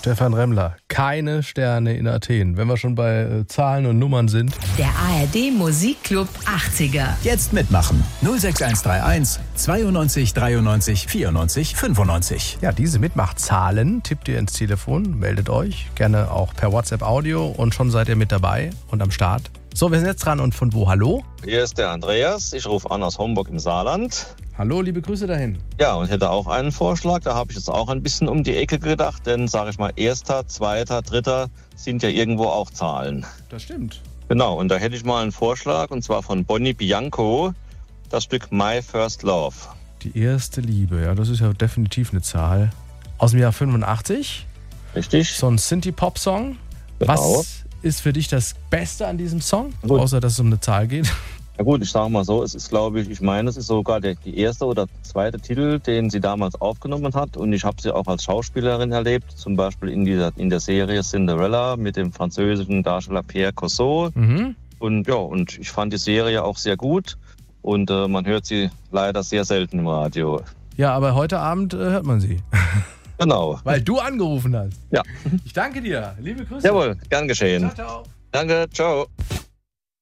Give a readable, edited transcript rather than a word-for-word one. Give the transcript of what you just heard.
Stefan Remmler, keine Sterne in Athen. Wenn wir schon bei Zahlen und Nummern sind. Der ARD Musikclub 80er. Jetzt mitmachen. 06131 92 93 94 95. Ja, diese Mitmachzahlen tippt ihr ins Telefon, meldet euch, gerne auch per WhatsApp Audio und schon seid ihr mit dabei und am Start. So, wir sind jetzt dran und von wo? Hallo? Hier ist der Andreas, ich rufe an aus Homburg im Saarland. Hallo, liebe Grüße dahin. Ja, und hätte auch einen Vorschlag, da habe ich jetzt auch ein bisschen um die Ecke gedacht, denn sage ich mal, erster, zweiter, dritter sind ja irgendwo auch Zahlen. Das stimmt. Genau, und da hätte ich mal einen Vorschlag, und zwar von Bonnie Bianco, das Stück My First Love. Die erste Liebe, ja, das ist ja definitiv eine Zahl. Aus dem Jahr 85. Richtig? So ein Synthie-Pop-Song. Genau. Was ist für dich das Beste an diesem Song? Gut. Außer, dass es um eine Zahl geht. Ja gut, ich sage mal so, es ist, glaube ich, es ist sogar die erste oder zweite Titel, den sie damals aufgenommen hat. Und ich habe sie auch als Schauspielerin erlebt, zum Beispiel in der Serie Cinderella mit dem französischen Darsteller Pierre Cossot. Mhm. Und ja, und ich fand die Serie auch sehr gut. Und man hört sie leider sehr selten im Radio. Ja, aber heute Abend hört man sie. Genau. Weil du angerufen hast. Ja. Ich danke dir. Liebe Grüße. Jawohl, gern geschehen. Ciao, ciao. Danke, ciao.